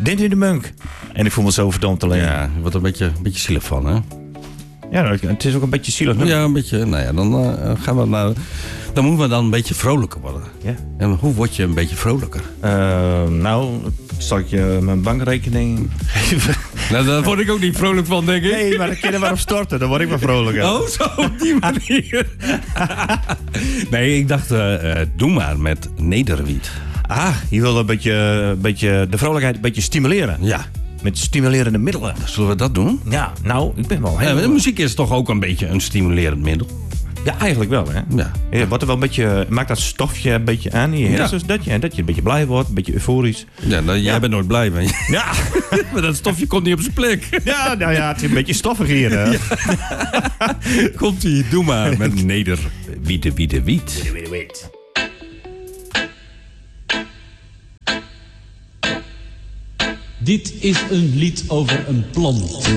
Dit in de Munk. En ik voel me zo verdomd alleen. Ja, je wordt er een beetje zielig van, hè? Ja, het is ook een beetje zielig. Ja, een beetje. Nou ja, dan gaan we naar... Dan moeten we dan een beetje vrolijker worden. Ja. En hoe word je een beetje vrolijker? Zal ik je mijn bankrekening geven? Nou, daar word ik ook niet vrolijk van, denk ik. Nee, maar dan kun je er maar op storten. Dan word ik maar vrolijker. Oh, zo op die manier. Nee, ik dacht, doe maar met Nederwiet. Ah, je wil een beetje de vrolijkheid een beetje stimuleren. Ja. Met stimulerende middelen. Zullen we dat doen? Ja, nou, ik ben wel heel... De muziek is toch ook een beetje een stimulerend middel? Ja, eigenlijk wel, hè. Ja. Je wordt er wel een beetje... Maakt dat stofje een beetje aan in je hersens. Dat je een beetje blij wordt, een beetje euforisch. Ja, jij bent nooit blij, ben je? Ja. Maar dat stofje komt niet op zijn plek. Ja, nou ja, het is een beetje stoffig hier, hè. Ja. Komt-ie, doe maar met Nederwiet. Dit is een lied over een plant.